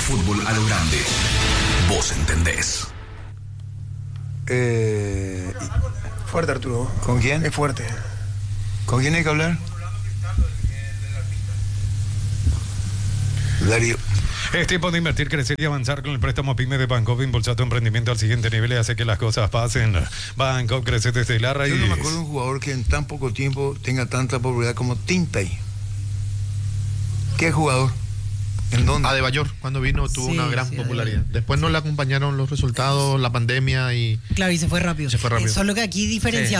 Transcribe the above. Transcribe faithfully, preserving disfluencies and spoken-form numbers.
fútbol a lo grande. Vos entendés. Eh, Fuerte, Arturo. ¿Con quién? Es fuerte. ¿Con quién hay que hablar? Darío. Es tiempo de invertir, crecer y avanzar con el préstamo PYME de Bancopp. Impulsar tu emprendimiento al siguiente nivel y hace que las cosas pasen. Bancopp crece desde la raíz. Yo no me acuerdo de un jugador que en tan poco tiempo tenga tanta popularidad como Timpey. ¿Qué jugador? ¿En dónde? Adebayor, cuando vino, tuvo Sí, una gran sí, popularidad. Adebayor. Después no le acompañaron los resultados, la pandemia y... Claro, y se fue rápido. Se fue rápido. Eh, solo que aquí diferencia.